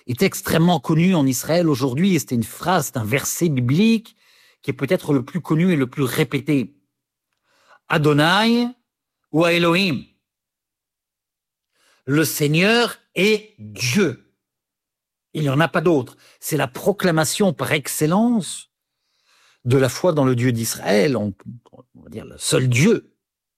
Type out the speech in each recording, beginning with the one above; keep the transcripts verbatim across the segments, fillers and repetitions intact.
est extrêmement connu en Israël aujourd'hui. Et c'était une phrase, c'est un verset biblique qui est peut-être le plus connu et le plus répété. Adonai ou Elohim. Le Seigneur est Dieu. Il n'y en a pas d'autre. C'est la proclamation par excellence de la foi dans le Dieu d'Israël, on, on va dire le seul Dieu.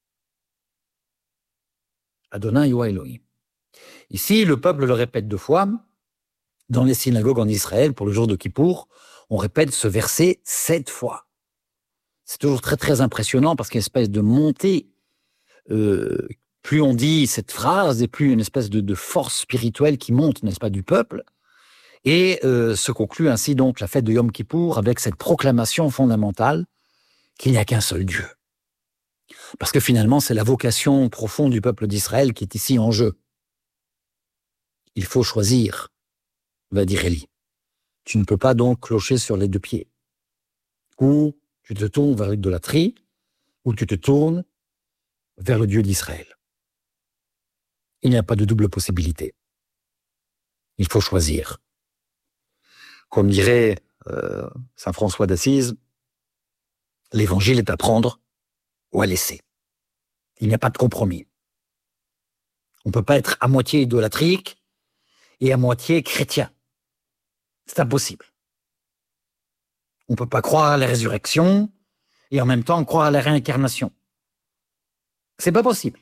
Adonai ou Elohim. Ici, le peuple le répète deux fois. Dans les synagogues en Israël, pour le jour de Kippour, on répète ce verset sept fois. C'est toujours très très impressionnant parce qu'il y a une espèce de montée. Euh, plus on dit cette phrase, et plus une espèce de, de force spirituelle qui monte, n'est-ce pas, du peuple. Et euh, se conclut ainsi donc la fête de Yom Kippour avec cette proclamation fondamentale qu'il n'y a qu'un seul Dieu. Parce que finalement, c'est la vocation profonde du peuple d'Israël qui est ici en jeu. Il faut choisir, va dire Élie. Tu ne peux pas donc clocher sur les deux pieds. Ou tu te tournes vers l'idolâtrie, ou tu te tournes vers le Dieu d'Israël. Il n'y a pas de double possibilité. Il faut choisir. Comme dirait euh, saint François d'Assise, l'évangile est à prendre ou à laisser. Il n'y a pas de compromis. On ne peut pas être à moitié idolâtrique et à moitié chrétien. C'est impossible. On ne peut pas croire à la résurrection et en même temps croire à la réincarnation. C'est pas possible.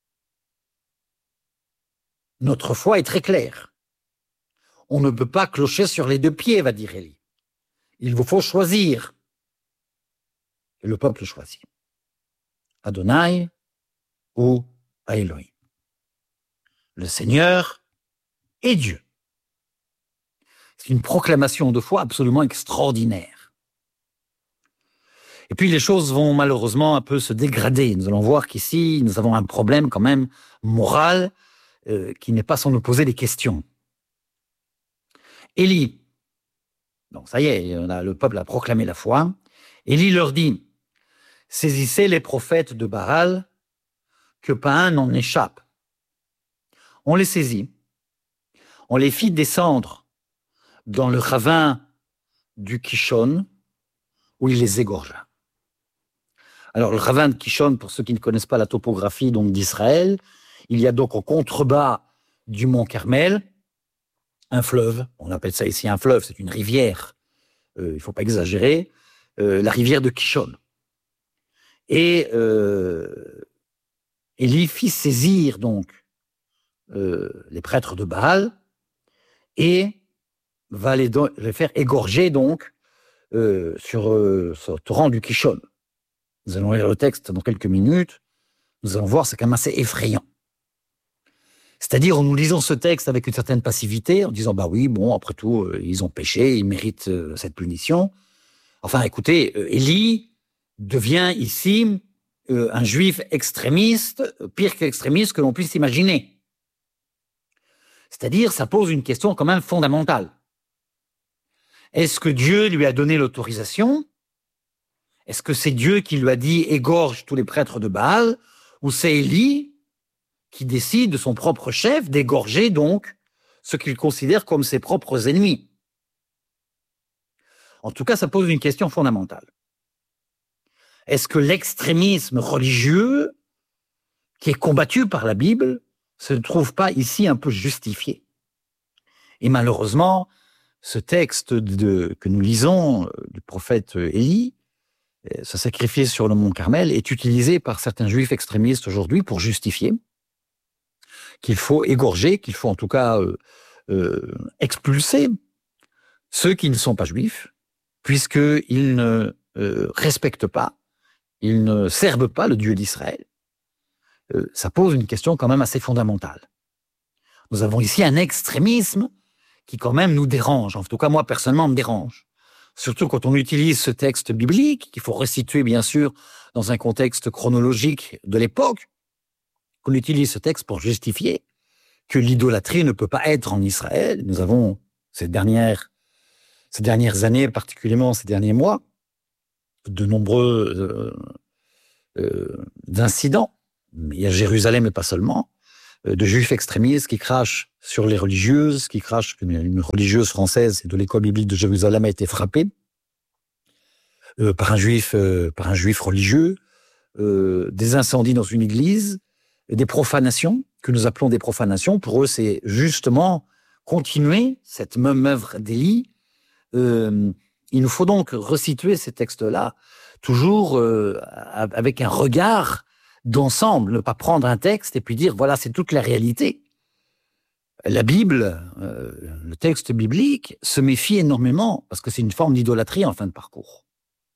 Notre foi est très claire. On ne peut pas clocher sur les deux pieds, va dire Élie. Il vous faut choisir. Et le peuple choisit. Adonai ou Elohim. Le Seigneur est Dieu. C'est une proclamation de foi absolument extraordinaire. Et puis les choses vont malheureusement un peu se dégrader. Nous allons voir qu'ici, nous avons un problème quand même moral euh, qui n'est pas sans nous poser des questions. Élie, donc ça y est, on a, le peuple a proclamé la foi. Élie leur dit, saisissez les prophètes de Baal, que pas un n'en échappe. On les saisit, on les fit descendre dans le ravin du Kishon, où il les égorgea. Alors le ravin de Kishon, pour ceux qui ne connaissent pas la topographie donc d'Israël, il y a donc au contrebas du mont Carmel un fleuve, on appelle ça ici un fleuve, c'est une rivière, euh, il ne faut pas exagérer, euh, la rivière de Kishon. Et euh, Élie fit saisir donc euh, les prêtres de Baal et va les, do- les faire égorger donc euh, sur euh, ce torrent du Kishon. Nous allons lire le texte dans quelques minutes, nous allons voir, c'est quand même assez effrayant. C'est-à-dire, nous lisons ce texte avec une certaine passivité, en disant, bah oui, bon, après tout, euh, ils ont péché, ils méritent euh, cette punition. Enfin, écoutez, euh, Élie devient ici euh, un juif extrémiste, euh, pire qu'extrémiste que l'on puisse imaginer. C'est-à-dire, ça pose une question quand même fondamentale. Est-ce que Dieu lui a donné l'autorisation? Est-ce que c'est Dieu qui lui a dit « égorge tous les prêtres de Baal » ou c'est Élie qui décide de son propre chef d'égorger donc ce qu'il considère comme ses propres ennemis? En tout cas, ça pose une question fondamentale. Est-ce que l'extrémisme religieux qui est combattu par la Bible se trouve pas ici un peu justifié? Et malheureusement, ce texte de, que nous lisons du prophète Élie, se sacrifier sur le mont Carmel, est utilisé par certains juifs extrémistes aujourd'hui pour justifier qu'il faut égorger, qu'il faut en tout cas euh, euh, expulser ceux qui ne sont pas juifs, puisqu'ils ne euh, respectent pas, ils ne servent pas le Dieu d'Israël. Euh, ça pose une question quand même assez fondamentale. Nous avons ici un extrémisme qui quand même nous dérange, en tout cas moi personnellement me dérange. Surtout quand on utilise ce texte biblique, qu'il faut restituer bien sûr dans un contexte chronologique de l'époque, qu'on utilise ce texte pour justifier que l'idolâtrie ne peut pas être en Israël. Nous avons ces dernières, ces dernières années, particulièrement ces derniers mois, de nombreux euh, euh, incidents, mais à Jérusalem et pas seulement, de juifs extrémistes qui crachent sur les religieuses, qui crachent une religieuse française de l'école biblique de Jérusalem a été frappée euh, par un juif, euh, par un juif religieux, euh, des incendies dans une église, des profanations que nous appelons des profanations. Pour eux, c'est justement continuer cette même œuvre d'Élie. Euh, il nous faut donc resituer ces textes-là toujours euh, avec un regard d'ensemble, ne pas prendre un texte et puis dire voilà, c'est toute la réalité. La Bible, euh, le texte biblique, se méfie énormément parce que c'est une forme d'idolâtrie en fin de parcours.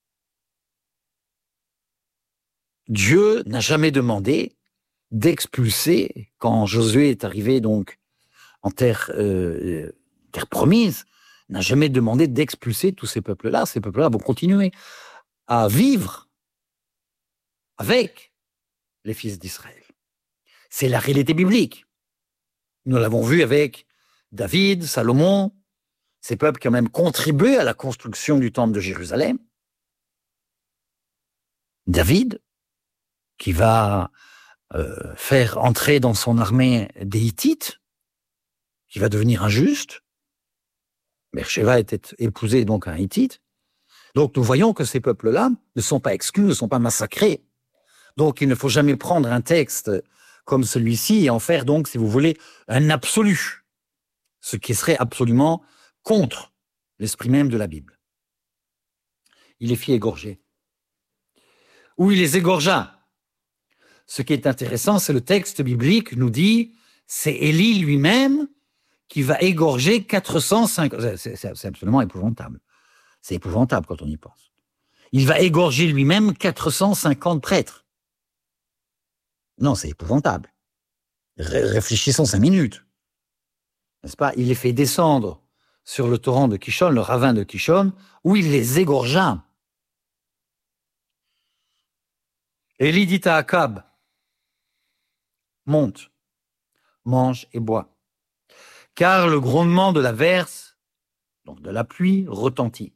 Dieu n'a jamais demandé d'expulser, quand Josué est arrivé donc en terre, euh, terre promise, n'a jamais demandé d'expulser tous ces peuples-là. Ces peuples-là vont continuer à vivre avec les fils d'Israël. C'est la réalité biblique. Nous l'avons vu avec David, Salomon, ces peuples qui ont même contribué à la construction du temple de Jérusalem. David, qui va euh, faire entrer dans son armée des Hittites, qui va devenir injuste. Beersheba était épousée donc à un Hittite. Donc nous voyons que ces peuples-là ne sont pas exclus, ne sont pas massacrés. Donc il ne faut jamais prendre un texte comme celui-ci et en faire donc, si vous voulez, un absolu, ce qui serait absolument contre l'esprit même de la Bible. Il les fit égorger. Ou il les égorgea. Ce qui est intéressant, c'est le texte biblique nous dit, c'est Élie lui-même qui va égorger quatre cent cinquante... C'est, c'est, c'est absolument épouvantable. C'est épouvantable quand on y pense. Il va égorger lui-même quatre cent cinquante prêtres. Non, c'est épouvantable. Ré- réfléchissons cinq minutes. N'est-ce pas? Il les fait descendre sur le torrent de Kishon, le ravin de Kishon, où il les égorgea. Élie dit à Akab, monte, mange et bois, car le grondement de la verse, donc de la pluie, retentit.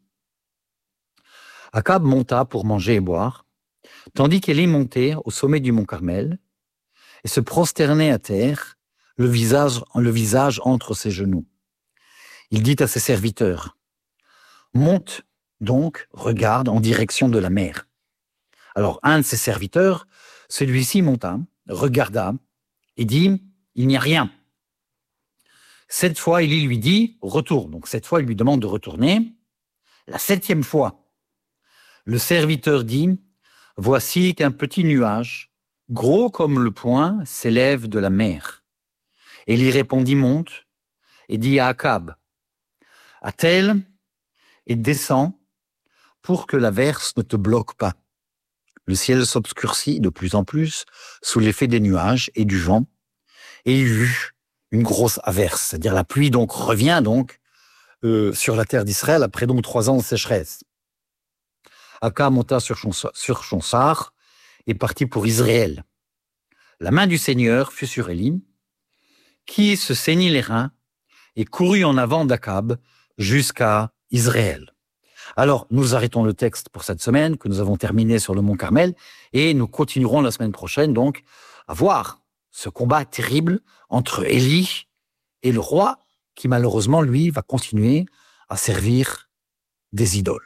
Akab monta pour manger et boire, tandis qu'Élie montait au sommet du mont Carmel et se prosternait à terre, le visage, le visage entre ses genoux. Il dit à ses serviteurs, « Monte donc, regarde en direction de la mer. » Alors, un de ses serviteurs, celui-ci monta, regarda et dit, « Il n'y a rien. » Cette fois, Élie lui dit, « Retourne. » Donc, cette fois, il lui demande de retourner. La septième fois, le serviteur dit, « Voici qu'un petit nuage, gros comme le poing, s'élève de la mer. » Élie répondit, « Monte. » Et dit à Akab, « Attelle et descends pour que la verse ne te bloque pas. » Le ciel s'obscurcit de plus en plus sous l'effet des nuages et du vent, et il y eut une grosse averse, c'est-à-dire la pluie donc revient donc euh, sur la terre d'Israël après donc trois ans de sécheresse. Akab monta sur son, sur son char et partit pour Israël. La main du Seigneur fut sur Élie, qui se saignit les reins et courut en avant d'Akab jusqu'à Israël. Alors, nous arrêtons le texte pour cette semaine, que nous avons terminé sur le mont Carmel, et nous continuerons la semaine prochaine, donc, à voir ce combat terrible entre Élie et le roi, qui malheureusement, lui, va continuer à servir des idoles.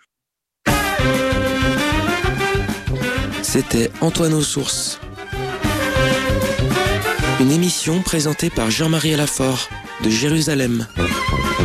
C'était Antoine aux Sources. Une émission présentée par Jean-Marie Alafort de Jérusalem.